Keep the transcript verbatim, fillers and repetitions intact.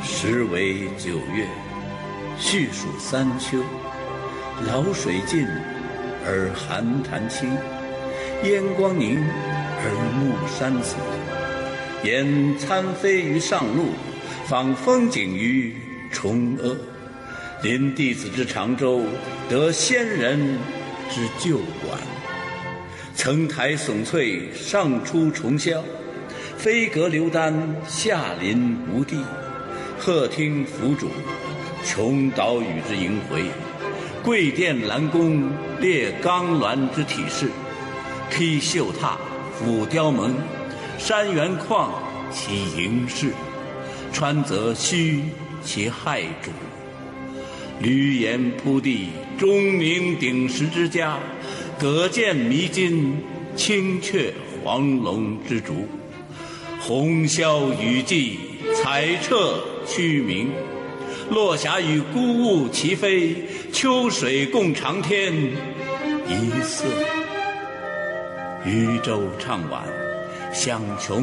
时为九月，序属三秋。潦水尽，而寒潭清；烟光凝，而暮山紫。言参飞于上路，访风景于崇阿。临弟子之长洲，得仙人之旧馆。层台耸翠，上出重霄；飞阁流丹，下临无地。鹤听凫渚，穷岛屿之萦回；桂殿兰宫，列冈峦之体势。披绣闼，俯雕门，山原旷其盈视；川泽虚其骇瞩。闾阎扑地，钟鸣鼎食之家；葛剑弥津，青雀黄龙之竹。红霄雨霁，彩彻区明；落霞与孤鹜齐飞，秋水共长天一色。渔舟唱晚，响穷